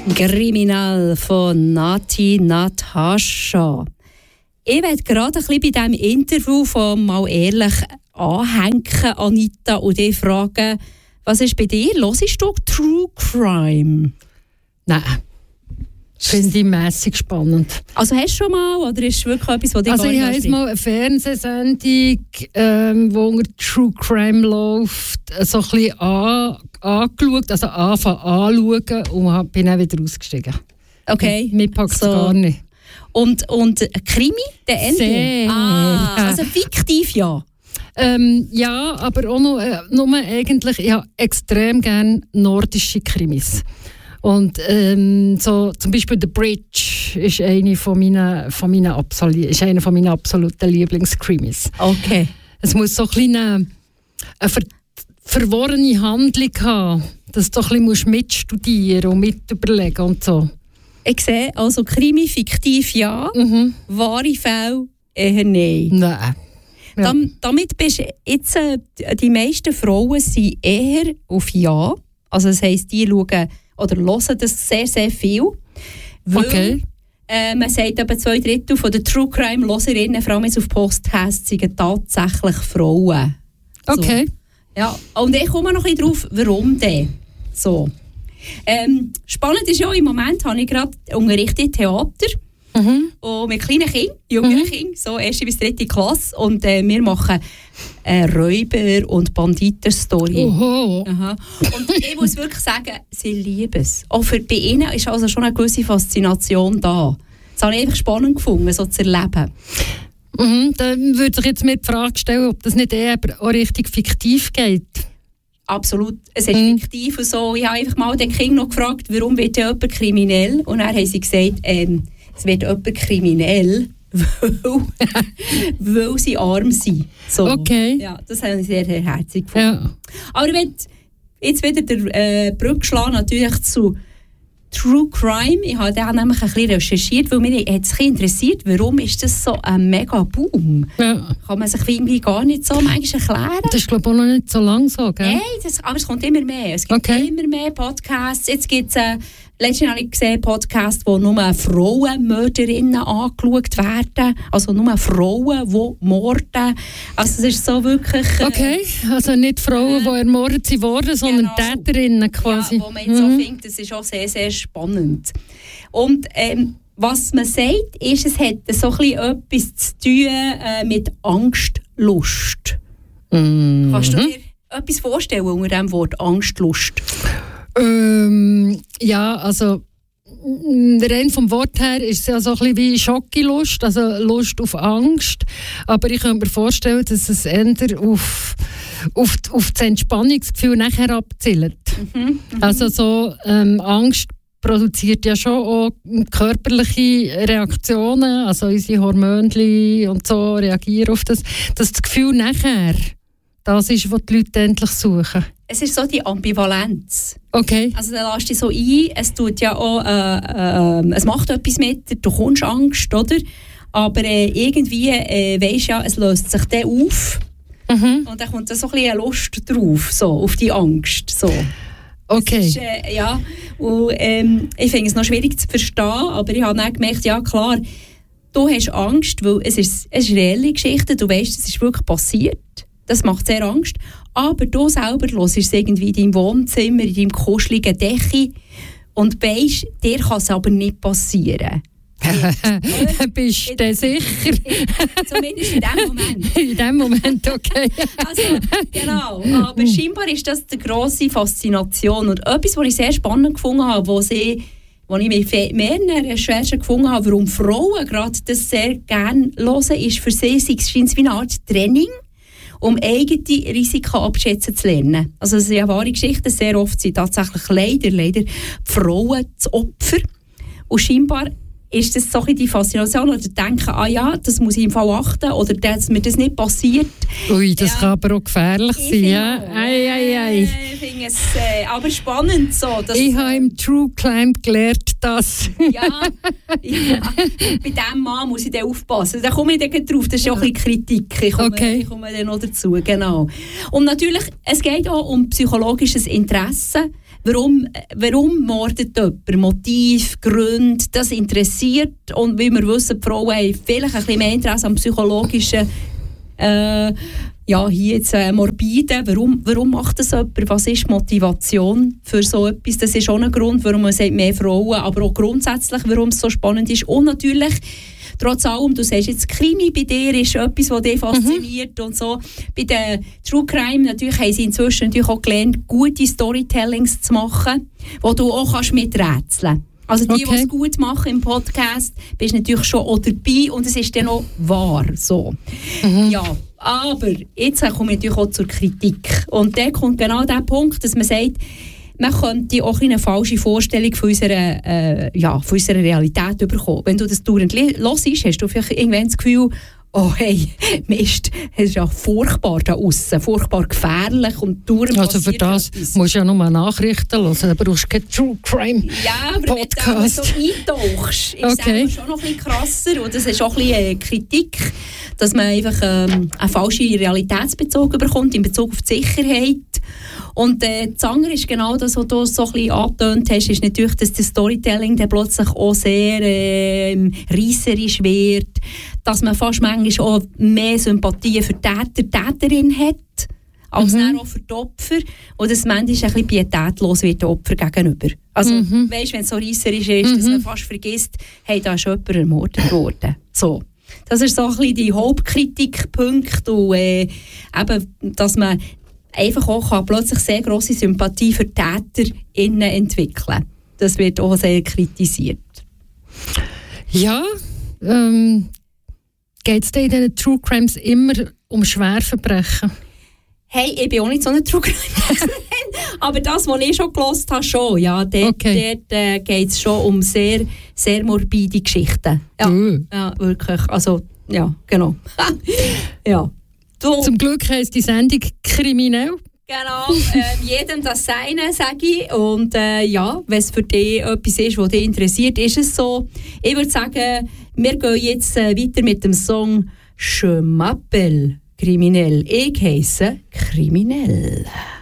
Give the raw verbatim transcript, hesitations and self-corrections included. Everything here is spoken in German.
Kriminal von Nati Natascha. Ich werde gerade ein bisschen bei diesem Interview von «Mal ehrlich» anhängen, Anita, und dich fragen, was ist bei dir? Hörst du True Crime? Nein. Finde ich mässig spannend. Also hast du schon mal, oder ist es wirklich etwas, was dich also gar nicht ich habe jetzt mal eine Fernsehsendung, ähm, wo unter True Crime läuft, so ein bisschen an, angeschaut, also anfangen anschauen und bin dann wieder ausgestiegen. Okay. Mir packt es so. gar nicht. Und, und Krimi, der Ende? Sehr. Ah, also fiktiv, ja. Ähm, ja, aber auch nur, äh, nur eigentlich, ich habe extrem gerne nordische Krimis. Und ähm, so, zum Beispiel «The Bridge» ist eine von meinen, von meinen, Absol- ist eine von meinen absoluten Lieblingskrimis. Okay. Es muss so ein bisschen eine, eine ver- verworrene Handlung haben, dass du ein bisschen mitstudieren und mitüberlegen und so. Ich sehe, also Krimi fiktiv ja, mhm. Wahre Fälle eher nein. Nein. Ja. Dam, damit bist jetzt, äh, die meisten Frauen sind eher auf ja. Also das heisst, die schauen oder hören das sehr, sehr viel. Weil, okay. Äh, man sagt, etwa zwei Drittel von den True Crime-Hörerinnen, vor allem jetzt auf Podcast, sind tatsächlich Frauen. So. Okay. Ja, und ich komme noch ein bisschen drauf, warum denn? So. Ähm, spannend ist ja, im Moment habe ich gerade unterrichtet Theater. Mhm. Und mit kleinen Kindern, jungen mhm. Kindern, so erste bis dritte Klasse. Und äh, wir machen äh, Räuber- und Banditen-Story. Oho. Aha. Und ich muss wirklich sagen, sie lieben es. Auch für, bei ihnen ist also schon eine gewisse Faszination da. Das habe ich einfach spannend gefunden, so zu erleben. Mhm, dann würde ich jetzt mir die Frage stellen, ob das nicht eher auch richtig fiktiv geht. Absolut. Es ist mhm. fiktiv und so. Ich habe einfach mal den Kind noch gefragt, warum wird jemand kriminell? Und dann haben sie gesagt, ähm, es wird jemand kriminell, weil, weil sie arm sind. So. Okay. Ja, das habe ich sehr, sehr herzig gefunden. Ja. Aber ich will jetzt wieder den äh, Brücke schlagen, natürlich zu True Crime. Ich habe da nämlich ein bisschen recherchiert, weil mich hat es interessiert, warum ist das so ein mega Boom? Ja. Kann man sich irgendwie gar nicht so manchmal erklären? Das ist, glaube ich, auch noch nicht so lang so, gell? Nein, das, aber es kommt immer mehr. Es gibt okay. immer mehr Podcasts. Jetzt gibt es äh, letztens habe ich gesehen Podcasts, wo nur Frauenmörderinnen angeschaut werden. Also nur Frauen, die morden. Also es ist so wirklich... Äh, okay, also nicht Frauen, die ermordet sind worden, sondern genau. Täterinnen quasi. Ja, wo man jetzt mhm. so findet, das ist auch sehr, sehr spannend. Und ähm, was man sagt, ist, es hat so ein bisschen etwas zu tun äh, mit Angstlust. Mhm. Kannst du dir etwas vorstellen unter dem Wort Angstlust? Ähm, ja, also rein vom Wort her ist es ja so ein bisschen wie Schockilust, also Lust auf Angst. Aber ich könnte mir vorstellen, dass es eher auf, auf, auf das Entspannungsgefühl nachher abzielt. Mhm, also so ähm, Angst produziert ja schon auch körperliche Reaktionen, also unsere Hormone und so reagieren auf das, dass das Gefühl nachher das ist, was die Leute endlich suchen. Es ist so die Ambivalenz. Okay. Also da lässt dich so ein, es tut ja auch, äh, äh, es macht etwas mit dir, du bekommst Angst, oder? Aber äh, irgendwie äh, weisst ja, es löst sich dann auf. Mhm. Und dann kommt da so ein bisschen eine Lust drauf, so, auf die Angst. So. Okay. Ist, äh, ja, und, ähm, ich finde es noch schwierig zu verstehen, aber ich habe dann gemerkt, ja klar, du hast Angst, weil es ist, es ist eine reelle Geschichte, du weißt, es ist wirklich passiert. Das macht sehr Angst. Aber du selber hörst es irgendwie in deinem Wohnzimmer, in deinem kuscheligen Decke und weisst, dir kann es aber nicht passieren. Bist du denn sicher? Zumindest in dem Moment. In dem Moment, okay. Also, genau. Aber scheinbar ist das die grosse Faszination. Und etwas, was ich sehr spannend gefunden habe, wo sie wo ich mit mehreren Recherchen gefunden habe, warum Frauen gerade das sehr gerne hören, ist für sie, es scheint wie eine Art Training, um eigene Risiken abschätzen zu lernen. Also das sind ja wahre Geschichten, sehr oft sind tatsächlich leider, leider die Frauen das Opfer. Und scheinbar ist das so die Faszination, oder denken, ah ja, das muss ich im Fall achten, oder dass mir das nicht passiert. Ui, das ja. kann aber auch gefährlich ich sein, ja. Ei, ei, ei. Ich finde es äh, aber spannend so. Dass, ich habe im True Crime gelernt, dass... ja, ja, bei diesem Mann muss ich dann aufpassen. Da komme ich dann drauf, das ist ja auch ein bisschen Kritik. Ich komme, okay. ich komme dann noch dazu, genau. Und natürlich, es geht auch um psychologisches Interesse. warum, warum mordet jemand? Motiv, Gründe, das interessiert. Und wie wir wissen, die Frauen haben vielleicht ein bisschen mehr Interesse am psychologischen, äh, ja, hier jetzt äh, morbide. Warum, warum macht das jemand? Was ist die Motivation für so etwas? Das ist auch ein Grund, warum man sagt, mehr Frauen, aber auch grundsätzlich, warum es so spannend ist. Und natürlich, trotz allem, du sagst jetzt, Krimi bei dir ist etwas, was dich fasziniert mhm. und so. Bei den True Crime natürlich haben sie inzwischen natürlich auch gelernt, gute Storytellings zu machen, wo du auch kannst miträtseln. Also die, okay. die es gut machen im Podcast, bist natürlich schon auch dabei und es ist dann auch wahr. So. Mhm. Ja, aber jetzt komme ich natürlich auch zur Kritik. Und da kommt genau der Punkt, dass man sagt, man könnte auch eine falsche Vorstellung von unserer, äh, ja, von unserer Realität bekommen. Wenn du das dauernd hörst, hast du vielleicht irgendwann das Gefühl, oh hey, Mist, es ist ja furchtbar da aussen, furchtbar gefährlich und dauernd also für das etwas. Musst du ja nur Nachrichten hören, du brauchst keinen True Crime ja, aber Podcast. Wenn du so eintauchst, ist okay. es schon noch ein bisschen krasser und das ist auch ein bisschen äh, Kritik, dass man einfach ähm, eine falsche Realitätsbezug bekommt in Bezug auf die Sicherheit. Und äh, das andere ist genau das, was du so ein bisschen angetönt hast, ist natürlich, dass das Storytelling dann plötzlich auch sehr äh, reisserisch wird, dass man fast manchmal auch mehr Sympathie für Täter, Täterin hat, als mhm. dann auch für die Opfer. Und dass manchmal ein bisschen pietätlos wird den Opfer gegenüber. Also, mhm. weißt, wenn es so reisserisch ist, mhm. dass man fast vergisst, hey, da ist jemand ermordet worden. So. Das ist so ein bisschen die Hauptkritikpunkt und äh, eben, dass man einfach auch kann plötzlich sehr grosse Sympathie für TäterInnen entwickeln. Das wird auch sehr kritisiert. Ja, ähm, geht es in diesen True Crimes immer um Schwerverbrechen? Hey, ich bin auch nicht so eine True Crime. Aber das, was ich schon gehört habe, schon. Ja, dort okay. dort äh, geht es schon um sehr, sehr morbide Geschichten. Ja, uh. ja wirklich. Also, ja, genau. ja. Du. Zum Glück heisst die Sendung kriminell. Genau, äh, jedem das Seine, sage ich. Und äh, ja, wenn es für dich etwas ist, was dich interessiert, ist es so. Ich würde sagen, wir gehen jetzt äh, weiter mit dem Song «Je m'appelle kriminell». Ich heisse kriminell.